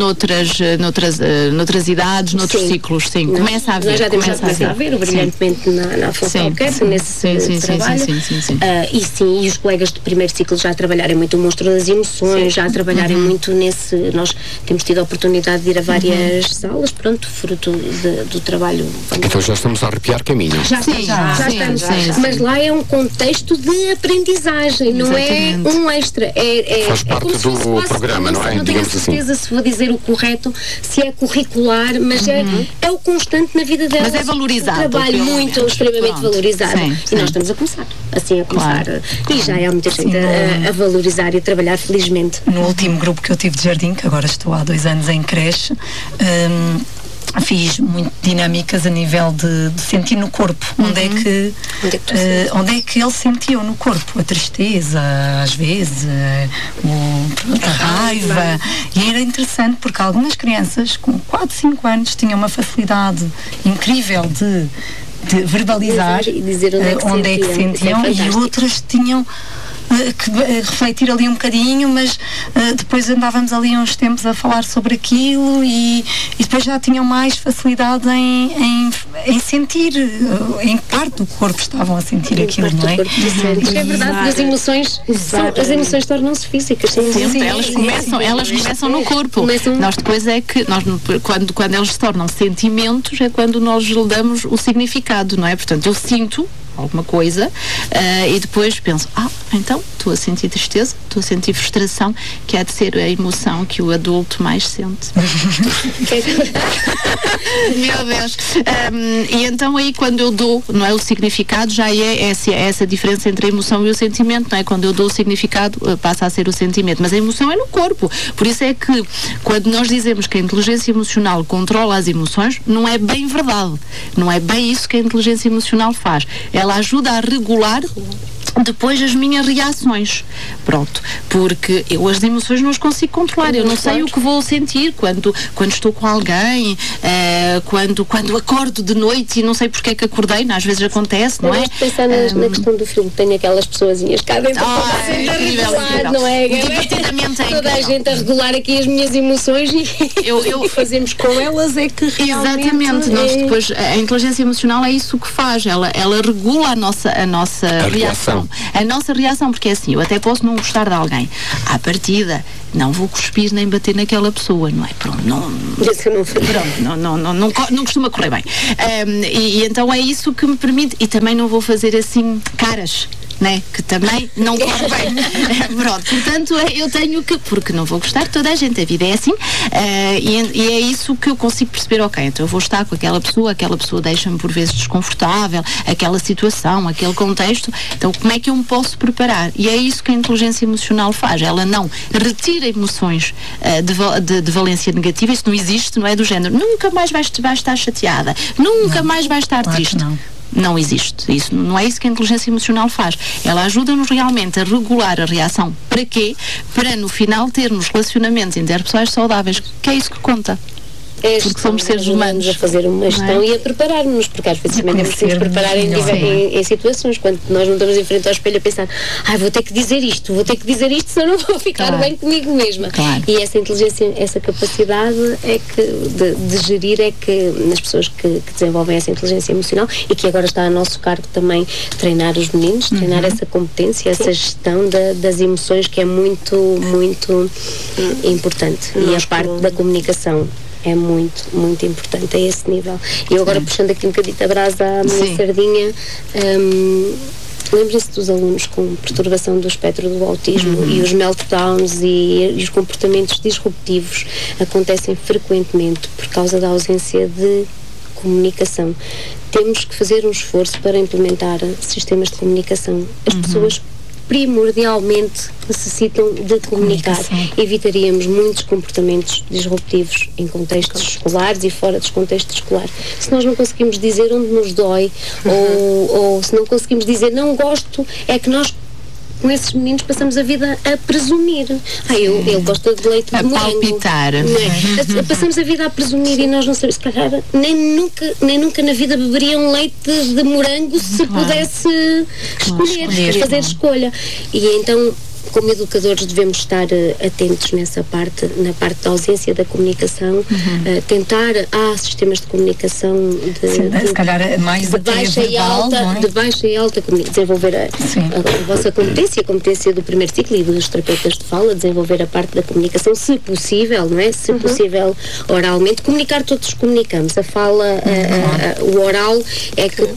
idades, noutros ciclos, sim. Começa a haver.
Nós já temos a ver brilhantemente na Afonso Alquerque, nesse trabalho. E os colegas de primeiro ciclo já trabalharem muito o monstro das emoções, já trabalharem muito nesse. Nós temos tido a oportunidade de ir a várias salas, pronto, fruto do trabalho.
Então já estamos a arrepiar caminho.
Já estamos. Mas lá é um contexto de aprendizagem, não é um extra.
Faz parte do programa, não é?
Não tenho a certeza se vou dizer o correto, se é curricular, mas é o constante na vida delas.
Mas é valorizado.
Um trabalho muito, extremamente valorizado. E nós estamos a começar. E já há muita gente a valorizar e a trabalhar felizmente.
No último grupo que eu tive de jardim, que agora estou há 2 anos em creche, fiz muito dinâmicas a nível de sentir no corpo onde é que ele sentiu no corpo a tristeza, às vezes a raiva, e era interessante porque algumas crianças com 4, 5 anos tinham uma facilidade incrível de verbalizar
e dizer
onde é que sentiam, e outras tinham que refletir ali um bocadinho, mas depois andávamos ali uns tempos a falar sobre aquilo e depois já tinham mais facilidade em sentir, em parte do corpo estavam a sentir aquilo, não é?
É verdade, as emoções tornam-se físicas.
Elas começam no corpo. Nós depois quando elas se tornam sentimentos, é quando nós lhe damos o significado, não é? Portanto, eu sinto alguma coisa e depois penso, então estou a sentir tristeza, estou a sentir frustração, que há de ser a emoção que o adulto mais sente. Meu Deus. E então aí quando eu dou, não é, o significado, já é essa diferença entre a emoção e o sentimento, não é? Quando eu dou o significado passa a ser o sentimento, mas a emoção é no corpo. Por isso é que quando nós dizemos que a inteligência emocional controla as emoções, não é bem verdade. Não é bem isso que a inteligência emocional faz. Ela ajuda a regular Depois as minhas reações, pronto, porque eu as emoções não as consigo controlar, eu não sei o que vou sentir quando estou com alguém, quando acordo de noite e não sei porque é que acordei, às vezes acontece, não é?
Pensar na questão do filme, tem aquelas pessoazinhas cá dentro, não é? Toda a gente a regular aqui as minhas emoções e o que fazemos com elas é que realmente...
Exatamente, nós depois, a inteligência emocional é isso que faz, ela regula a nossa reação. A nossa reação, porque é assim, eu até posso não gostar de alguém. À partida, não vou cuspir nem bater naquela pessoa, não é? Pronto, não costuma correr bem. E então é isso que me permite, e também não vou fazer assim caras, né? Que também não corre bem. Pronto, portanto eu tenho que, porque não vou gostar de toda a gente, a vida é assim, e é isso que eu consigo perceber, ok, então eu vou estar com aquela pessoa deixa-me por vezes desconfortável, aquela situação, aquele contexto, então como é que eu me posso preparar? E é isso que a inteligência emocional faz, ela não retira emoções de valência negativa, isso não existe, não é do género, nunca mais vais estar chateada, nunca mais vais estar triste. Não existe. Isso, não é isso que a inteligência emocional faz. Ela ajuda-nos realmente a regular a reação. Para quê? Para no final termos relacionamentos interpessoais saudáveis, que é isso que conta. Porque somos seres humanos.
A fazer uma gestão e a preparar-nos, porque às vezes também temos que nos preparar em situações, quando nós não estamos em frente ao espelho a pensar, vou ter que dizer isto, senão não vou ficar bem comigo mesma. E essa inteligência, essa capacidade de gerir é que nas pessoas que desenvolvem essa inteligência emocional, e que agora está a nosso cargo também treinar os meninos, treinar essa competência, essa gestão das emoções, que é muito, muito importante. E a parte da comunicação é muito, muito importante a esse nível. E eu agora, puxando aqui um bocadinho a brasa à minha sardinha, lembrem-se dos alunos com perturbação do espectro do autismo, e os meltdowns e os comportamentos disruptivos acontecem frequentemente por causa da ausência de comunicação. Temos que fazer um esforço para implementar sistemas de comunicação. As pessoas primordialmente necessitam de comunicar. Evitaríamos muitos comportamentos disruptivos em contextos escolares e fora dos contextos escolares. Se nós não conseguimos dizer onde nos dói, ou se não conseguimos dizer não gosto, é que nós com esses meninos passamos a vida a presumir. Ele gosta de leite de morango.
Palpitar.
Passamos a vida a presumir, e nós não sabemos, se calhar nem nunca na vida beberia um leite de morango se pudesse escolher, fazer escolha. E então, como educadores, devemos estar atentos nessa parte, na parte da ausência da comunicação, tentar, sistemas de comunicação
se calhar mais
de baixa e alta, desenvolver a vossa competência, a competência do primeiro ciclo e dos terapeutas de fala, desenvolver a parte da comunicação, se possível, não é? Se possível, oralmente. Comunicar, todos comunicamos. A fala, o oral é que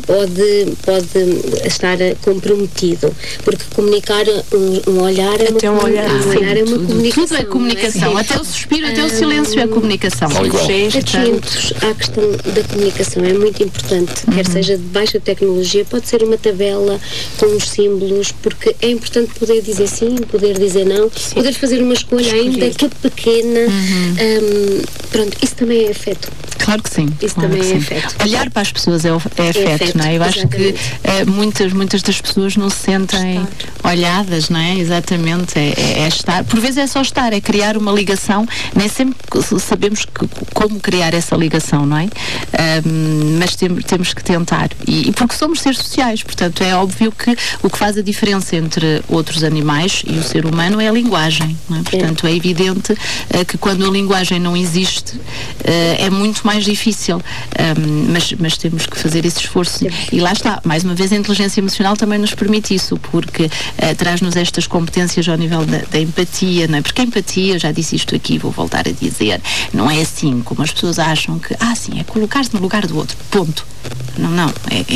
pode estar comprometido, porque comunicar um olhar é uma comunicação.
Tudo é comunicação, até o suspiro, até o silêncio é comunicação.
Atentos à questão da comunicação, é muito importante, quer seja de baixa tecnologia, pode ser uma tabela com os símbolos, porque é importante poder dizer sim, poder dizer não, poder fazer uma escolha ainda que pequena. Pronto, isso também é afeto.
Claro que sim.
Isso também é afeto.
Olhar para as pessoas é afeto, não é? Eu acho que muitas das pessoas não se sentem olhadas, não é? Exatamente, é estar. Por vezes é só estar, é criar uma ligação, nem sempre sabemos como criar essa ligação, não é? Mas temos que tentar. E porque somos seres sociais, portanto é óbvio que o que faz a diferença entre outros animais e o ser humano é a linguagem, não é? Portanto é evidente que quando a linguagem não existe é muito mais difícil, mas temos que fazer esse esforço. E lá está, mais uma vez a inteligência emocional também nos permite isso, porque traz-nos estas competências ao nível da empatia, não é? Porque a empatia, já disse isto aqui, vou voltar a dizer, não é assim como as pessoas acham que, sim, é colocar-se no lugar do outro, ponto. Não,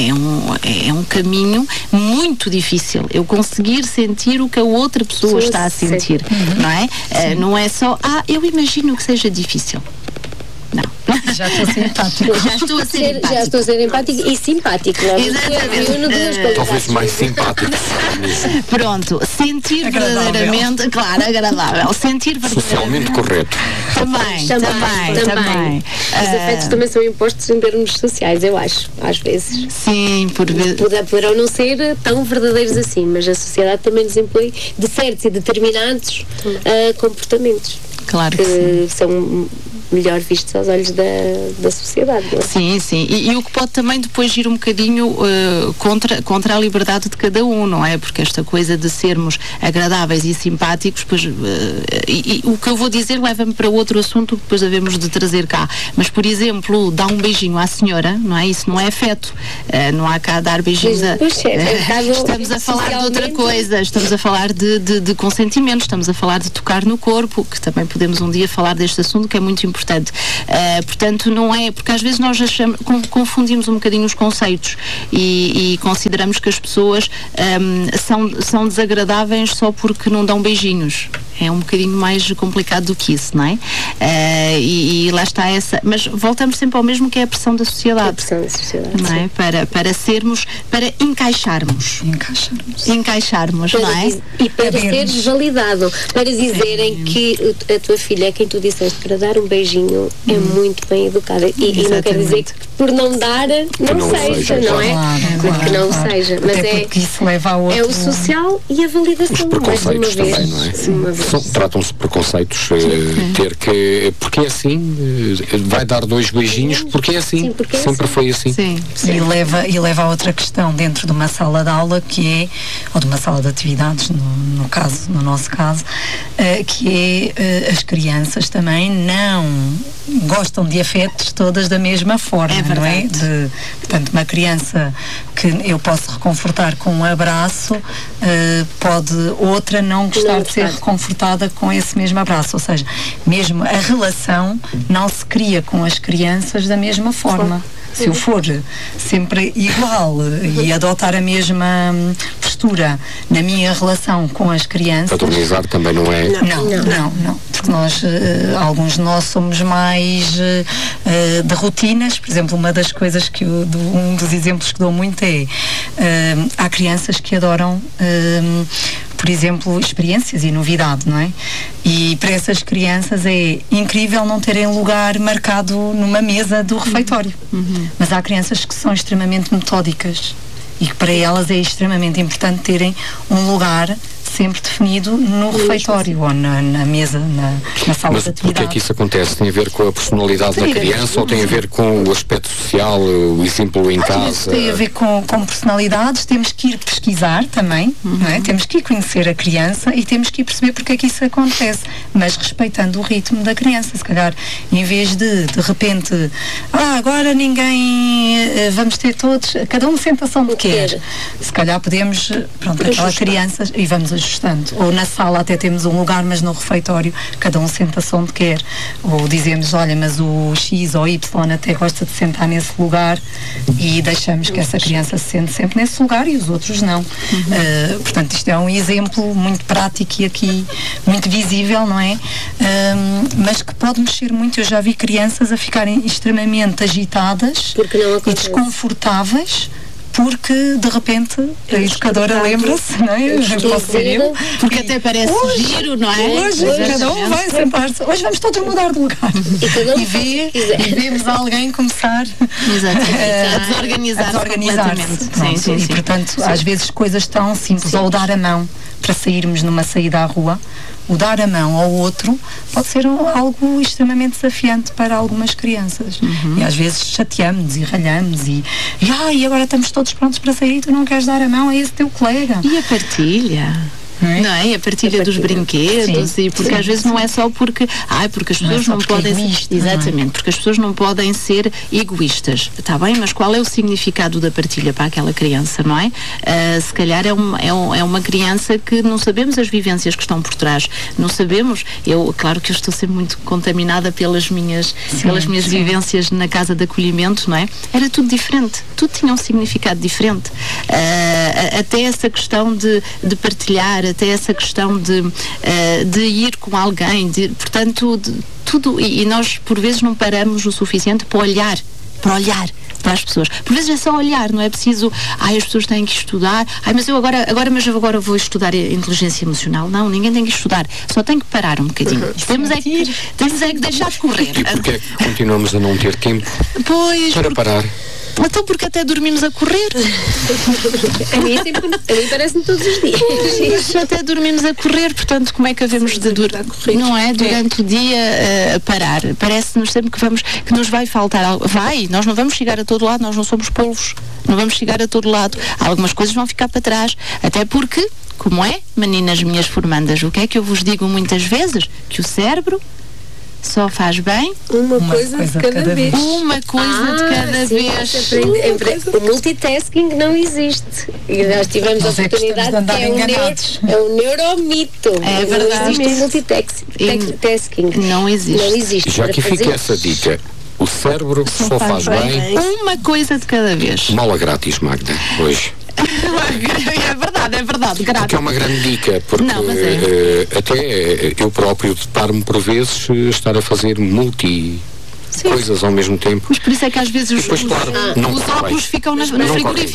é um caminho muito difícil, eu conseguir sentir o que a outra pessoa está a sentir, não é? Não é só, eu imagino que seja difícil. Não.
Já estou a ser empático.
Já estou a ser empático e simpático.
Exatamente.
Talvez mais simpático.
Pronto, sentir verdadeiramente, claro, agradável. Sentir
socialmente correto.
Também.
Os afetos também são impostos em termos sociais, eu acho, às vezes.
Sim,
poderão não ser tão verdadeiros assim, mas a sociedade também nos impõe de certos e determinados comportamentos.
Claro
que são melhor vistos aos olhos da sociedade. Não é?
Sim. E o que pode também depois ir um bocadinho contra a liberdade de cada um, não é? Porque esta coisa de sermos agradáveis e simpáticos, pois, e o que eu vou dizer leva-me para outro assunto que depois havemos de trazer cá. Mas, por exemplo, dar um beijinho à senhora, não é? Isso não é afeto. Não há cá dar beijinhos estamos a falar de outra coisa. Estamos a falar de consentimento, estamos a falar de tocar no corpo, que também podemos um dia falar deste assunto, que é muito importante. Portanto, não é, porque às vezes nós confundimos um bocadinho os conceitos e consideramos que as pessoas são desagradáveis só porque não dão beijinhos. É um bocadinho mais complicado do que isso, não é? E lá está essa. Mas voltamos sempre ao mesmo, que é a pressão da sociedade.
A pressão da sociedade.
Não é? Para sermos, para encaixarmos, não é?
E para seres validado. Para dizerem que a tua filha, quem tu disseste para dar um beijinho, é muito bem educada. E não quer dizer que por não dar, não seja, não é? Que não seja. Mas
porque isso leva a outro.
É o social e a validação.
Os preconceitos também, não é? Tratam-se de preconceitos, ter que, porque é assim, vai dar 2 beijinhos, porque é assim, porque sempre foi assim.
Sim. E leva a outra questão dentro de uma sala de aula, que é, ou de uma sala de atividades, no nosso caso, que é as crianças também não gostam de afetos todas da mesma forma, não é? Portanto, uma criança que eu posso reconfortar com um abraço, pode outra não gostar de ser reconfortada com esse mesmo abraço, ou seja, mesmo a relação não se cria com as crianças da mesma forma. Se eu for sempre igual e adotar a mesma postura na minha relação com as crianças...
Patronizar também não é?
Não. Porque nós, alguns de nós somos mais de rotinas. Por exemplo, uma das coisas que um dos exemplos que dou muito é há crianças que adoram por exemplo, experiências e novidade, não é? E para essas crianças é incrível não terem lugar marcado numa mesa do refeitório. Mas há crianças que são extremamente metódicas e que para elas é extremamente importante terem um lugar sempre definido no refeitório ou na mesa, na sala de atividade. Mas
porquê é que isso acontece? Tem a ver com a personalidade da criança ou tem a ver com o aspecto social, o exemplo em casa?
Tem a ver com personalidades, temos que ir pesquisar também, não é? Temos que ir conhecer a criança e temos que ir perceber porque é que isso acontece, mas respeitando o ritmo da criança. Se calhar, em vez de repente, agora ninguém, vamos ter todos, cada um senta-se onde quer. Se calhar podemos, aquela criança, e vamos ajustando. Ou na sala até temos um lugar, mas no refeitório cada um senta-se onde quer. Ou dizemos, olha, mas o X ou Y até gosta de sentar nesse lugar e deixamos que essa criança se sente sempre nesse lugar e os outros não. Portanto, isto é um exemplo muito prático e aqui muito visível, não é? Mas que pode mexer muito. Eu já vi crianças a ficarem extremamente agitadas e desconfortáveis porque de repente a educadora lembra-se, não é? Posso ser eu?
Porque até parece giro, não é?
Hoje cada um vai sentar-se. Hoje vamos todos mudar de lugar. E vemos alguém começar
a desorganizar-se.
Sim. E portanto, às vezes coisas tão simples, ou dar a mão para sairmos numa saída à rua. O dar a mão ao outro pode ser algo extremamente desafiante para algumas crianças. E às vezes chateamos e ralhamos e agora estamos todos prontos para sair e tu não queres dar a mão a esse teu colega.
E a partilha? Não é? A partilha dos brinquedos, e porque às vezes não é só porque as pessoas não podem ser, exatamente, porque as pessoas não podem ser egoístas, está bem, mas qual é o significado da partilha para aquela criança, não é? Se calhar é uma criança que não sabemos as vivências que estão por trás, não sabemos, claro que eu estou sempre muito contaminada pelas minhas vivências na casa de acolhimento, não é? Era tudo diferente, tudo tinha um significado diferente, até essa questão de partilhar, até essa questão de ir com alguém, portanto, tudo, e nós por vezes não paramos o suficiente para olhar para as pessoas. Por vezes é só olhar, não é preciso, as pessoas têm que estudar, mas eu agora vou estudar inteligência emocional. Não, ninguém tem que estudar, só tem que parar um bocadinho. Temos é que deixar de correr.
E porquê é que continuamos a não ter tempo para parar?
Então porque até dormimos a correr.
A mim parece-me todos os dias.
Até dormimos a correr, portanto, como é que havemos de dormir? Não é? Durante o dia parar. Parece-nos sempre que nos vai faltar algo. Nós não vamos chegar a todo lado, nós não somos polvos. Não vamos chegar a todo lado. Algumas coisas vão ficar para trás. Até porque, como é, meninas minhas formandas, o que é que eu vos digo muitas vezes? Que o cérebro só faz bem
uma coisa de cada vez.
Uma coisa de cada vez.
O multitasking não existe. E nós tivemos a oportunidade que é um neuromito.
É verdade.
Não existe o multitasking.
Não existe.
Já que fica essa dica, o cérebro só faz bem
uma coisa de cada vez.
Mola grátis, Magda, hoje.
É verdade, grátis.
Porque é uma grande dica, porque até eu próprio deparo-me por vezes estar a fazer coisas ao mesmo tempo.
Mas por isso é que às vezes os óculos ficam nas frigoríficas.